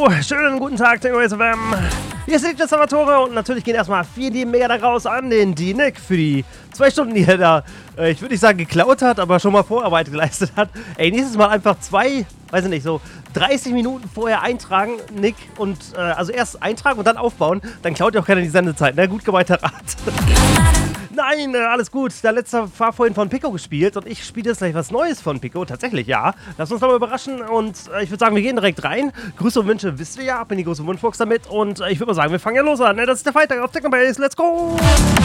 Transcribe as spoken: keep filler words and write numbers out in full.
Jo, schönen guten Tag, Tango S F M. Hier ist der Salvatore und natürlich gehen erstmal vier die mega da raus an den D-Nick für die zwei Stunden, die er da, äh, ich würde nicht sagen geklaut hat, aber schon mal Vorarbeit geleistet hat. Ey, nächstes Mal einfach zwei, weiß ich nicht, so dreißig Minuten vorher eintragen, Nick, und äh, also erst eintragen und dann aufbauen, dann klaut ja auch keiner die Sendezeit, ne? Gut gemeinter Rat. Nein, äh, alles gut. Der letzte war vorhin von Pico gespielt und ich spiele jetzt gleich was Neues von Pico. Tatsächlich, ja. Lass uns doch mal überraschen und äh, ich würde sagen, wir gehen direkt rein. Grüße und Wünsche wisst ihr ja, ab in die große Wunschbox damit und äh, ich würde mal sagen, wir fangen ja los an. Ne? Das ist der Freitag auf Technobase. Let's go!